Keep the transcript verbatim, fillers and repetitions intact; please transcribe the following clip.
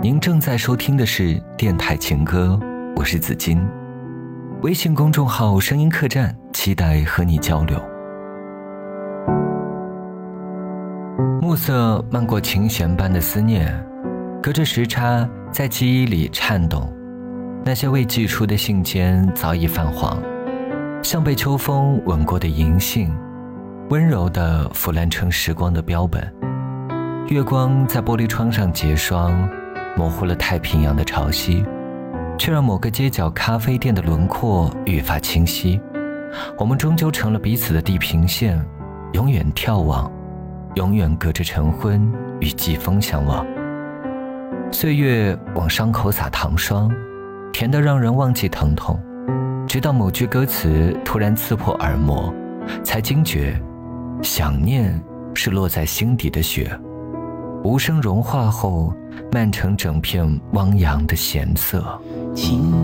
您正在收听的是电台情歌，我是子金。微信公众号声音客栈，期待和你交流。暮色漫过琴弦般的思念，隔着时差在记忆里颤动。那些未寄出的信笺早已泛黄，像被秋风吻过的银杏，温柔地腐烂成时光的标本。月光在玻璃窗上结霜，模糊了太平洋的潮汐，却让某个街角咖啡店的轮廓愈发清晰。我们终究成了彼此的地平线，永远眺望，永远隔着晨昏与季风相望。岁月往伤口撒糖霜，甜得让人忘记疼痛，直到某句歌词突然刺破耳膜，才惊觉想念是落在心底的雪，无声融化后漫成整片汪洋的咸涩。